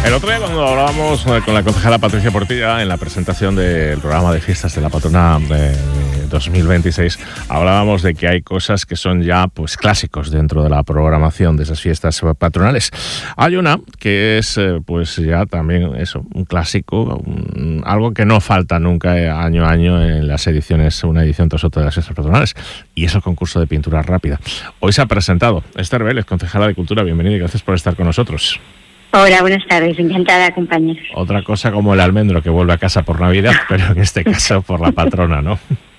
El otro día, cuando hablábamos con la concejala Patricia Portilla en la presentación del programa de fiestas de la patrona de 2026, hablábamos de que hay cosas que son ya pues clásicos dentro de la programación de esas fiestas patronales. Hay una que es pues ya también eso, un clásico, algo que no falta nunca año a año en las ediciones, una edición tras otra de las fiestas patronales, y es el concurso de pintura rápida. Hoy se ha presentado. Esther Vélez, concejala de Cultura, bienvenida y gracias por estar con nosotros. Hola, buenas tardes, encantada de acompañaros. Otra cosa como el almendro que vuelve a casa por Navidad, pero en este caso por la patrona, ¿no?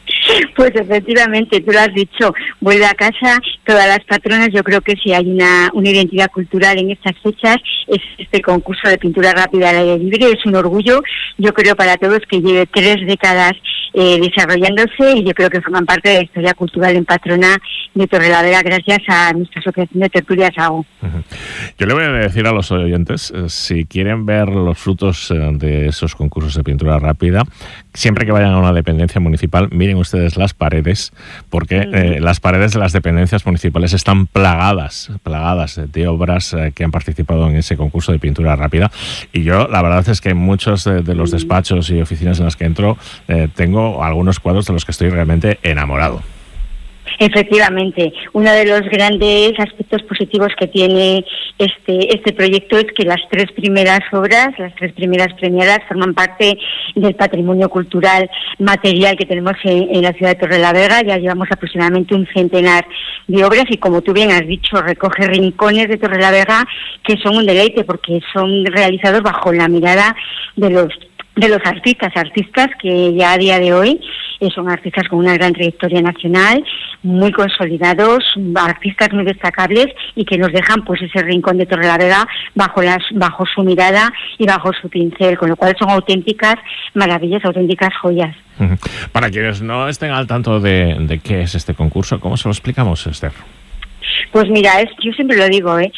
Pues efectivamente, tú lo has dicho, vuelve a casa todas las patronas. Yo creo que si hay una identidad cultural en estas fechas, es este concurso de pintura rápida al aire libre. Es un orgullo, yo creo, para todos, que lleve 3 décadas desarrollándose, y yo creo que forman parte de la historia cultural en patrona de Torrelavega, gracias a nuestra asociación de Tertulias Sago. Yo le voy a decir a los oyentes, si quieren ver los frutos de esos concursos de pintura rápida, siempre que vayan a una dependencia municipal, miren ustedes las paredes, porque las paredes de las dependencias municipales están plagadas de obras que han participado en ese concurso de pintura rápida. Y yo, la verdad es que en muchos de los despachos y oficinas en las que entro, tengo algunos cuadros de los que estoy realmente enamorado. Efectivamente, uno de los grandes aspectos positivos que tiene este proyecto es que las 3 primeras obras, las 3 primeras premiadas, forman parte del patrimonio cultural material que tenemos en la ciudad de Torrelavega. Ya llevamos aproximadamente un centenar de obras y, como tú bien has dicho, recoge rincones de Torrelavega que son un deleite, porque son realizados bajo la mirada de los artistas que ya a día de hoy son artistas con una gran trayectoria nacional, muy consolidados, artistas muy destacables, y que nos dejan pues ese rincón de Torrelavega bajo su mirada y bajo su pincel, con lo cual son auténticas maravillas, auténticas joyas. Para quienes no estén al tanto de qué es este concurso, ¿cómo se lo explicamos, Esther? Pues mira, yo siempre lo digo, es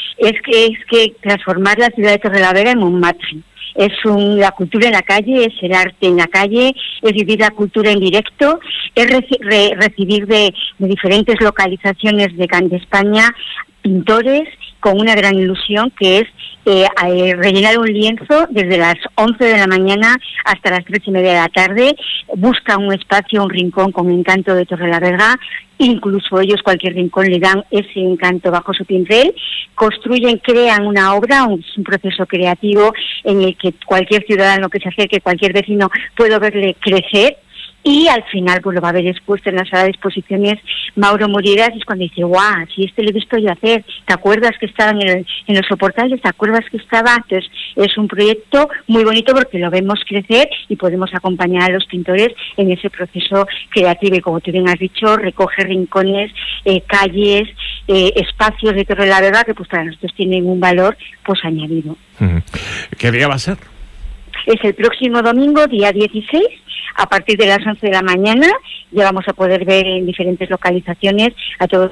que transformar la ciudad de Torrelavega en Montmartre. Es la cultura en la calle, es el arte en la calle, es vivir la cultura en directo, es recibir de diferentes localizaciones de España pintores con una gran ilusión, que es rellenar un lienzo desde las 11 de la mañana hasta las 3:30 de la tarde. Buscan un espacio, un rincón con encanto de Torrelavega. Incluso ellos, cualquier rincón, le dan ese encanto bajo su pincel. Construyen, crean una obra, un proceso creativo en el que cualquier ciudadano que se acerque, cualquier vecino, puede verle crecer. Y al final pues lo va a ver expuesto en la sala de exposiciones Mauro Morieras, y es cuando dice: ¡guau! Si lo he visto yo hacer, ¿te acuerdas que estaba en los soportales? ¿Te acuerdas que estaba? Entonces es un proyecto muy bonito porque lo vemos crecer y podemos acompañar a los pintores en ese proceso creativo. Y como tú bien has dicho, recoge rincones, calles, espacios de Torrelavega que pues para nosotros tienen un valor pues añadido. ¿Qué día va a ser? Es el próximo domingo, día 16, a partir de las 11 de la mañana. Ya vamos a poder ver en diferentes localizaciones a todos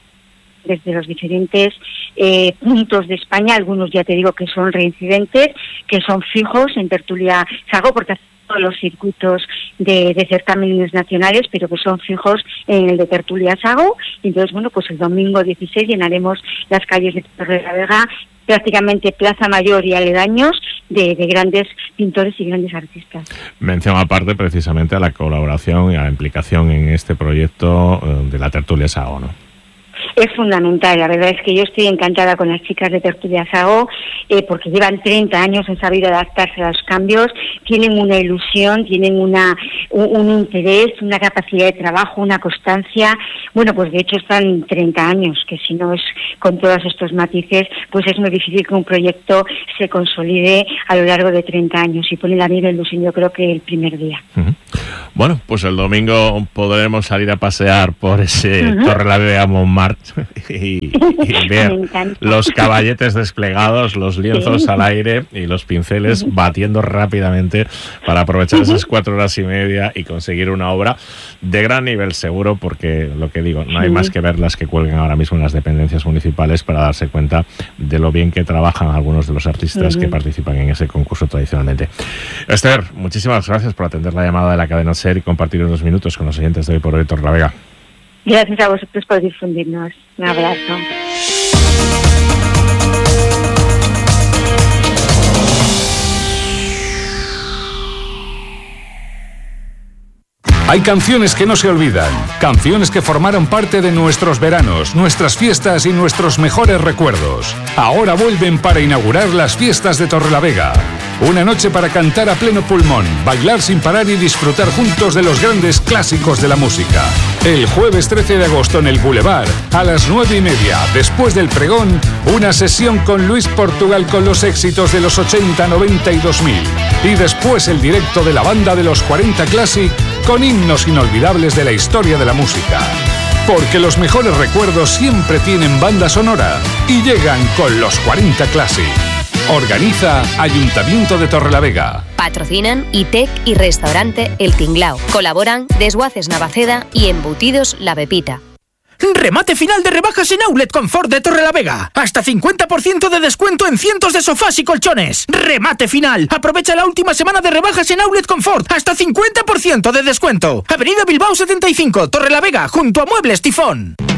desde los diferentes puntos de España. Algunos ya te digo que son reincidentes, que son fijos en Tertulia Sago, porque hacen todos los circuitos de certámenes nacionales, pero que son fijos en el de Tertulia Sago. Y entonces, bueno, pues el domingo 16 llenaremos las calles de Torrelavega, prácticamente Plaza Mayor y aledaños, de grandes pintores y grandes artistas. Mención aparte precisamente a la colaboración y a la implicación en este proyecto de la Tertulia Sago, ¿no? Es fundamental, la verdad es que yo estoy encantada con las chicas de Tertulia Sago, porque llevan 30 años, han sabido adaptarse a los cambios, tienen una ilusión, tienen un interés, una capacidad de trabajo, una constancia. Bueno, pues de hecho están 30 años, que si no es con todos estos matices, pues es muy difícil que un proyecto se consolide a lo largo de 30 años, y ponen la misma ilusión, yo creo, que el primer día. Bueno, pues el domingo podremos salir a pasear por ese Torrelavega Montmartre y ver los caballetes desplegados, los lienzos al aire y los pinceles batiendo rápidamente para aprovechar esas 4 horas y media y conseguir una obra de gran nivel seguro, porque lo que digo, no hay más que ver las que cuelgan ahora mismo en las dependencias municipales para darse cuenta de lo bien que trabajan algunos de los artistas que participan en ese concurso tradicionalmente. Esther, muchísimas gracias por atender la llamada de la cadena SER y compartir unos minutos con los oyentes de Hoy por Hoy Torrelavega. Gracias a vosotros por difundirnos. Un abrazo. Hay canciones que no se olvidan, canciones que formaron parte de nuestros veranos, nuestras fiestas y nuestros mejores recuerdos. Ahora vuelven para inaugurar las fiestas de Torrelavega. Una noche para cantar a pleno pulmón, bailar sin parar y disfrutar juntos de los grandes clásicos de la música. El jueves 13 de agosto en el Boulevard, a las 9:30, después del pregón, una sesión con Luis Portugal con los éxitos de los 80, 90 y 2000. Y después el directo de la banda de los 40 Classic con himnos inolvidables de la historia de la música. Porque los mejores recuerdos siempre tienen banda sonora y llegan con los 40 Classic. Organiza Ayuntamiento de Torrelavega. Patrocinan ITEC y Restaurante El Tinglao. Colaboran Desguaces Navaceda y Embutidos La Pepita. Remate final de rebajas en Outlet Confort de Torrelavega. Hasta 50% de descuento en cientos de sofás y colchones. Remate final. Aprovecha la última semana de rebajas en Outlet Confort. Hasta 50% de descuento. Avenida Bilbao 75, Torrelavega, junto a Muebles Tifón.